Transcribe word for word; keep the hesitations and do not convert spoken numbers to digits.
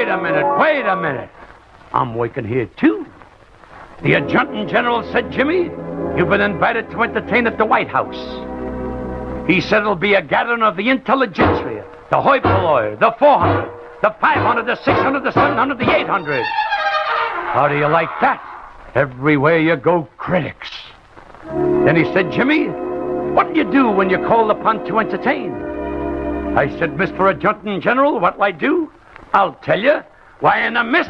wait a minute, wait a minute. I'm working here, too. The Adjutant General said, Jimmy, you've been invited to entertain at the White House. He said it'll be a gathering of the intelligentsia, the hoi polloi, the four hundred, the five hundred, the six hundred, the seven hundred, the eight hundred. How do you like that? Everywhere you go, critics. Then he said, Jimmy, what do you do when you're called upon to entertain? I said, Mister Adjutant General, what'll I do? I'll tell you. Why, in the midst